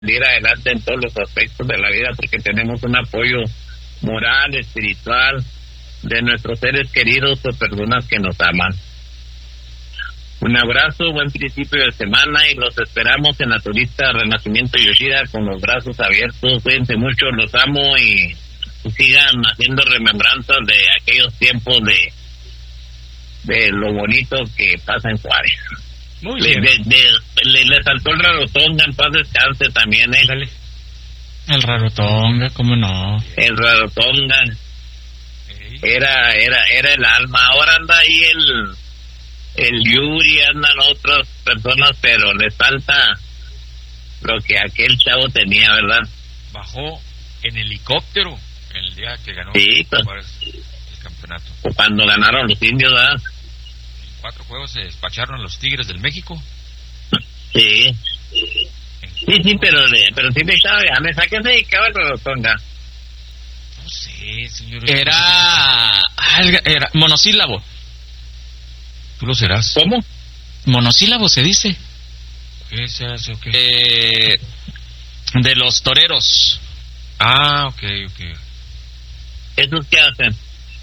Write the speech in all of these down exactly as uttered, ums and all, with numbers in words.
salir adelante en todos los aspectos de la vida, porque tenemos un apoyo moral, espiritual, de nuestros seres queridos o personas que nos aman. Un abrazo, buen principio de semana y los esperamos en la turista Renacimiento Yoshida con los brazos abiertos. Cuídense mucho, los amo y sigan haciendo remembranzas de aquellos tiempos de de lo bonito que pasa en Juárez. Muy le, bien. de, de, le, le saltó el Rarotonga, en paz descanse también, ¿eh? Dale. El Rarotonga, ¿cómo no? El Rarotonga era era era el alma. Ahora anda ahí el el Yuri, andan otras personas, pero le falta lo que aquel chavo tenía, ¿verdad? Bajó en helicóptero el día que ganó Sí, pues, el campeonato. cuando ganaron los indios, ¿verdad? En cuatro juegos se despacharon a los Tigres del México. Sí. Sí, sí, pero, pero sí me echaba ganas. ¿A qué se dedicaba el Rarotonga? No sé, señor. Era... era monosílabo. ¿Tú lo serás? ¿Cómo? Monosílabo se dice. ¿Qué se hace o qué? Eh, de los toreros. Ah, ok, ok. ¿Esos qué hacen?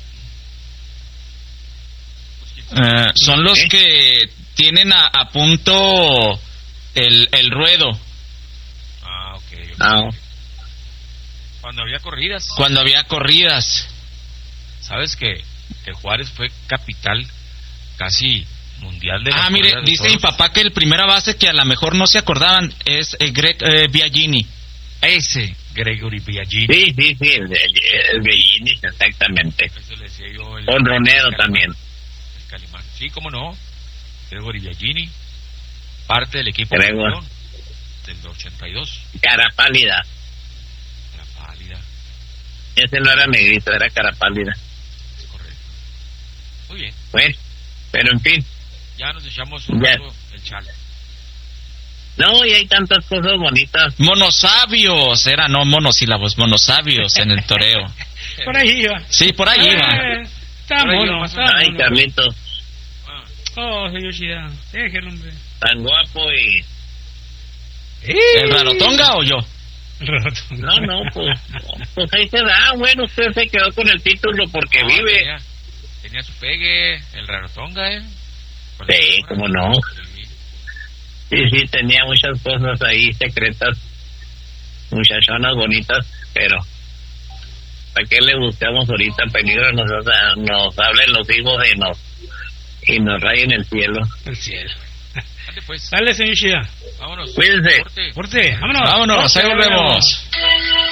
Eh, son los ¿Eh? que tienen a, a punto el, el ruedo. Ah, ok. okay. Ah. Cuando había corridas. Cuando había corridas. ¿Sabes que, que Juárez fue capital casi mundial de la Ah, mire, corrida de dice toros? mi papá que el primera base que a lo mejor no se acordaban es eh, Greg eh, Biagini. Ese, Gregory Biagini. Sí, sí, sí, el, el, el Bellini, exactamente. Eso le decía yo. El, Honronero el también. El Calimán. Sí, cómo no. Gregory Biagini. Parte del equipo Gregor. campeón del ochenta y dos. Cara pálida. La pálida. Ese no era negrito, era cara pálida. Es correcto. Muy bien. Bueno, pero en fin. Ya nos echamos un Ya. rato el chale. No, y hay tantas cosas bonitas. Monosabios, era no monosílabos, monosabios en el toreo. Por ahí iba. Sí, por ahí iba. Eh, está Por ahí mono, iba, está Ay, mono. Carlitos, Ah, Oh, señor Yoshida, déjelo, hombre. tan guapo y... ¿El Rarotonga o yo? No, no, pues, pues ahí se da. Bueno, usted se quedó con el título porque no, vive. Tenía, tenía su pegue, el Rarotonga, ¿eh? Sí, cómo no. Sí. Sí, sí, tenía muchas cosas ahí secretas, muchachonas bonitas, pero ¿para qué le buscamos ahorita? Peligro nos, nos hablen los hijos y nos, y nos rayen el cielo. El cielo. Ande pues. Dale, señor Yoshida. Vámonos. Cuídense. Corte. Corte, vámonos. Vámonos, ahí volvemos.